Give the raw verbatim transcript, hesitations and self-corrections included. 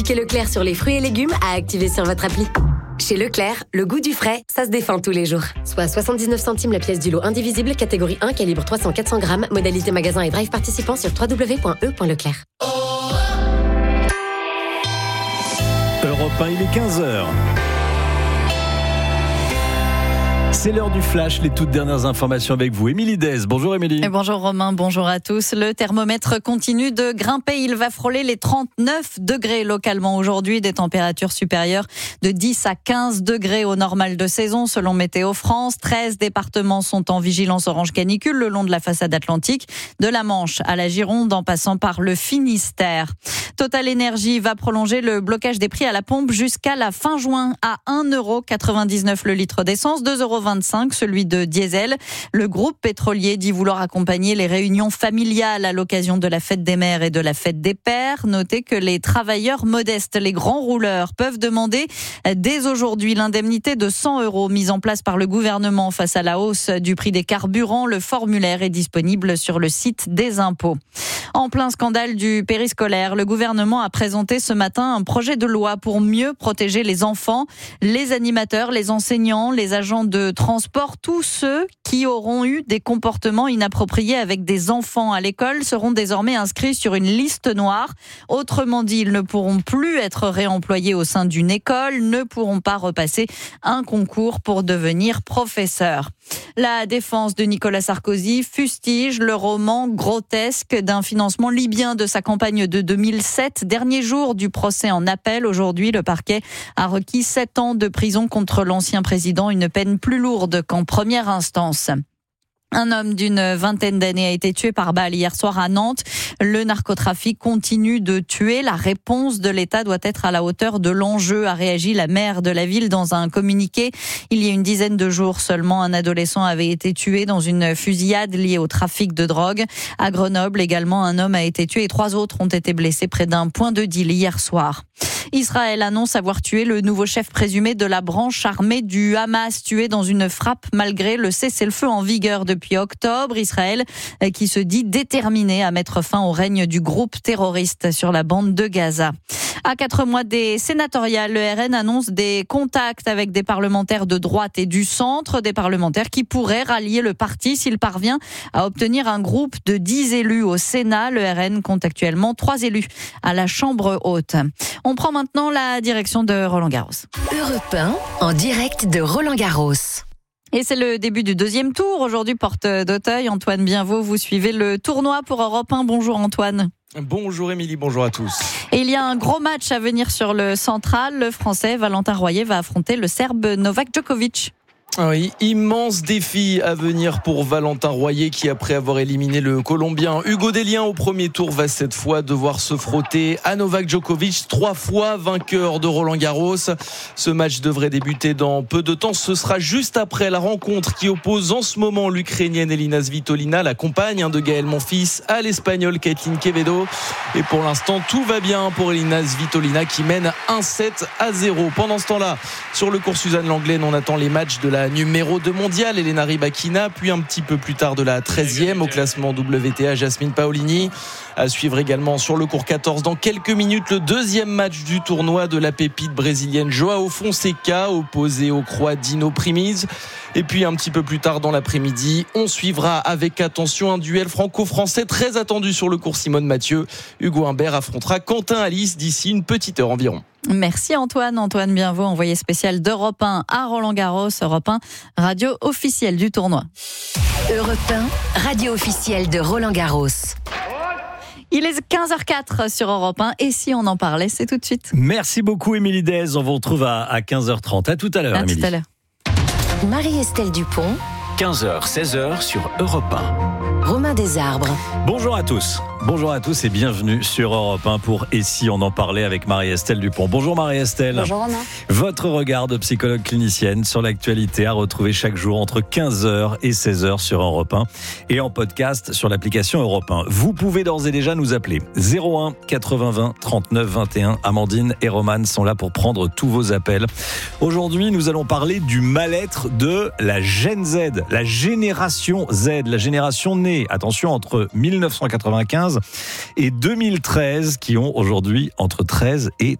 ticket Leclerc sur les fruits et légumes à activer sur votre appli. Chez Leclerc, le goût du frais, ça se défend tous les jours. Soit soixante-dix-neuf centimes la pièce du lot indivisible, catégorie un, calibre trois cents à quatre cents grammes, modalité magasin et drive participant sur w w w point e point leclerc. Europe un, il est quinze heures. C'est l'heure du flash, les toutes dernières informations avec vous. Émilie Dez, bonjour Émilie. Et bonjour Romain, bonjour à tous. Le thermomètre continue de grimper, il va frôler les trente-neuf degrés localement aujourd'hui, des températures supérieures de dix à quinze degrés au normal de saison selon Météo France. treize départements sont en vigilance orange canicule le long de la façade atlantique, de la Manche à la Gironde en passant par le Finistère. Total Énergie va prolonger le blocage des prix à la pompe jusqu'à la fin juin à un euro quatre-vingt-dix-neuf le litre d'essence, deux euros vingt-cinq celui de diesel. Le groupe pétrolier dit vouloir accompagner les réunions familiales à l'occasion de la fête des mères et de la fête des pères. Notez que les travailleurs modestes, les grands rouleurs, peuvent demander dès aujourd'hui l'indemnité de cent euros mise en place par le gouvernement face à la hausse du prix des carburants. Le formulaire est disponible sur le site des impôts. En plein scandale du périscolaire, le gouvernement a présenté ce matin un projet de loi pour mieux protéger les enfants, les animateurs, les enseignants, les agents de transport. Tous ceux qui auront eu des comportements inappropriés avec des enfants à l'école seront désormais inscrits sur une liste noire. Autrement dit, ils ne pourront plus être réemployés au sein d'une école, ne pourront pas repasser un concours pour devenir professeur. La défense de Nicolas Sarkozy fustige le roman grotesque d'un financement libyen de sa campagne de deux mille sept. Dernier jour du procès en appel. Aujourd'hui, le parquet a requis sept ans de prison contre l'ancien président, une peine plus lourde qu'en première instance. Un homme d'une vingtaine d'années a été tué par balle hier soir à Nantes. Le narcotrafic continue de tuer. La réponse de l'État doit être à la hauteur de l'enjeu, a réagi la maire de la ville dans un communiqué. Il y a une dizaine de jours seulement, un adolescent avait été tué dans une fusillade liée au trafic de drogue. À Grenoble également, un homme a été tué et trois autres ont été blessés près d'un point de deal hier soir. Israël annonce avoir tué le nouveau chef présumé de la branche armée du Hamas, tué dans une frappe malgré le cessez-le-feu en vigueur depuis octobre. Israël qui se dit déterminé à mettre fin au règne du groupe terroriste sur la bande de Gaza. À quatre mois des sénatoriales, le R N annonce des contacts avec des parlementaires de droite et du centre, des parlementaires qui pourraient rallier le parti s'il parvient à obtenir un groupe de dix élus au Sénat. Le R N compte actuellement trois élus à la Chambre haute. On prend maintenant la direction de Roland-Garros. Europe un, en direct de Roland-Garros. Et c'est le début du deuxième tour. Aujourd'hui, porte d'Auteuil. Antoine Bienvaux, vous suivez le tournoi pour Europe un. Bonjour Antoine. Bonjour Émilie, bonjour à tous. Et il y a un gros match à venir sur le central. Le Français Valentin Royer va affronter le Serbe Novak Djokovic. Oui, immense défi à venir pour Valentin Royer qui, après avoir éliminé le Colombien Hugo Dellien au premier tour, va cette fois devoir se frotter à Novak Djokovic, trois fois vainqueur de Roland-Garros. Ce match devrait débuter dans peu de temps. Ce sera juste après la rencontre qui oppose en ce moment l'Ukrainienne Elina Svitolina, la compagne de Gaël Monfils, à l'Espagnole Caitlin Quevedo. Et pour l'instant, tout va bien pour Elina Svitolina qui mène un sept à zéro. Pendant ce temps-là, sur le cours Suzanne Lenglen, on attend les matchs de la numéro deux mondiale, Elena Rybakina, puis un petit peu plus tard de la treizième au classement W T A, Jasmine Paolini. À suivre également sur le cours quatorze dans quelques minutes le deuxième match du tournoi de la pépite brésilienne Joao Fonseca, opposé au Croate Dino Primiz. Et puis un petit peu plus tard dans l'après-midi, on suivra avec attention un duel franco-français très attendu sur le cours Simone Mathieu. Hugo Humbert affrontera Quentin Alice d'ici une petite heure environ. Merci Antoine. Antoine Bienvaux, envoyé spécial d'Europe un à Roland-Garros. Europe un, radio officielle du tournoi. Europe un, radio officielle de Roland-Garros. Il est quinze heures quatre sur Europe un. Et si on en parlait, c'est tout de suite. Merci beaucoup Émilie Dez. On vous retrouve à, à quinze heures trente. À tout à l'heure À Émilie. tout à l'heure. Marie-Estelle Dupont. quinze heures, seize heures sur Europe un. Romain Desarbres. Bonjour à tous. Bonjour à tous et bienvenue sur Europe un pour Et si on en parlait avec Marie-Estelle Dupont. Bonjour Marie-Estelle. Bonjour Romain. Votre regard de psychologue clinicienne sur l'actualité à retrouver chaque jour entre quinze heures et seize heures sur Europe un et en podcast sur l'application Europe un. Vous pouvez d'ores et déjà nous appeler zéro un quatre-vingts vingt trente-neuf vingt et un. Amandine et Romane sont là pour prendre tous vos appels. Aujourd'hui, nous allons parler du mal-être de la Gen Z, la génération Z, la génération née, attention, entre mille neuf cent quatre-vingt-quinze et deux mille treize, qui ont aujourd'hui entre treize et